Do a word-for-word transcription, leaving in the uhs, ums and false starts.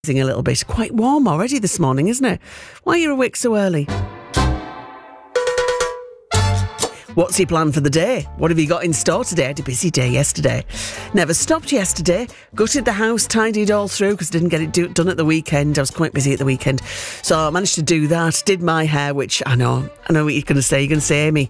A little bit. Quite warm already this morning, isn't it? Why are you awake so early? What's your plan for the day? What have you got in store today? I had a busy day yesterday. Never stopped yesterday. Gutted the house, tidied all through because I didn't get it do- done at the weekend. I was quite busy at the weekend. So I managed to do that. Did my hair, which I know, I know what you're going to say. You're going to say, Amy,